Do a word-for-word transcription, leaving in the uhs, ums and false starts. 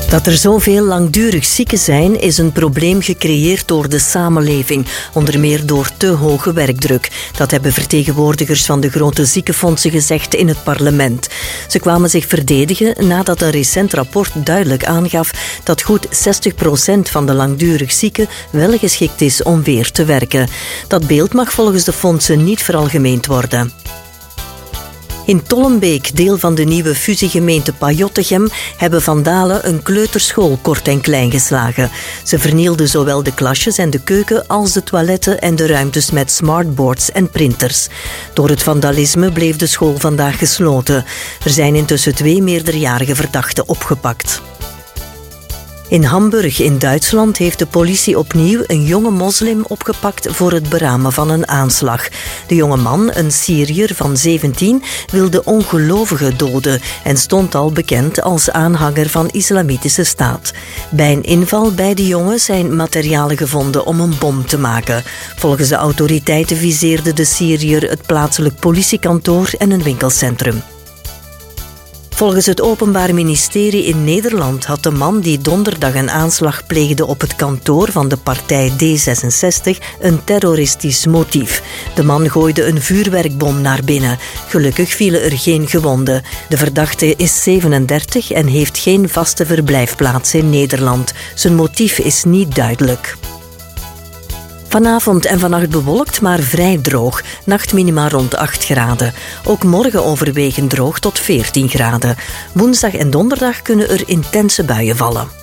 Dat er zoveel langdurig zieken zijn, is een probleem gecreëerd door de samenleving, onder meer door te hoge werkdruk. Dat hebben vertegenwoordigers van de grote ziekenfondsen gezegd in het parlement. Ze kwamen zich verdedigen nadat een recent rapport duidelijk aangaf dat goed zestig procent van de langdurig zieken wel geschikt is om weer te werken. Dat beeld mag volgens de fondsen niet veralgemeend worden. In Tollenbeek, deel van de nieuwe fusiegemeente Pajottegem, hebben vandalen een kleuterschool kort en klein geslagen. Ze vernielden zowel de klasjes en de keuken als de toiletten en de ruimtes met smartboards en printers. Door het vandalisme bleef de school vandaag gesloten. Er zijn intussen twee meerderjarige verdachten opgepakt. In Hamburg in Duitsland heeft de politie opnieuw een jonge moslim opgepakt voor het beramen van een aanslag. De jonge man, een Syriër van zeventien, wilde ongelovigen doden en stond al bekend als aanhanger van Islamitische Staat. Bij een inval bij de jongen zijn materialen gevonden om een bom te maken. Volgens de autoriteiten viseerde de Syriër het plaatselijk politiekantoor en een winkelcentrum. Volgens het Openbaar Ministerie in Nederland had de man die donderdag een aanslag pleegde op het kantoor van de partij D zesenzestig een terroristisch motief. De man gooide een vuurwerkbom naar binnen. Gelukkig vielen er geen gewonden. De verdachte is zevenendertig en heeft geen vaste verblijfplaats in Nederland. Zijn motief is niet duidelijk. Vanavond en vannacht bewolkt, maar vrij droog. Nachtminima rond acht graden. Ook morgen overwegend droog tot veertien graden. Woensdag en donderdag kunnen er intense buien vallen.